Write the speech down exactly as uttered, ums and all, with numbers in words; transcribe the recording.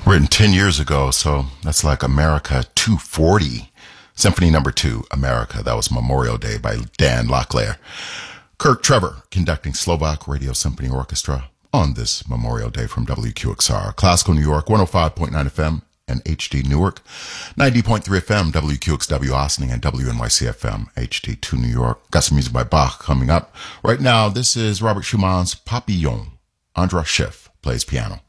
Written ten years ago, so that's like America two forty. Symphony number two, America. That was Memorial Day by Dan Locklear. Kirk Trevor conducting Slovak Radio Symphony Orchestra on this Memorial Day from W Q X R. Classical New York, one oh five point nine F M and H D Newark, ninety point three F M, W Q X W Austin, and W N Y C F M, H D two New York. Got some music by Bach coming up. Right now, this is Robert Schumann's Papillon. Andras Schiff plays piano.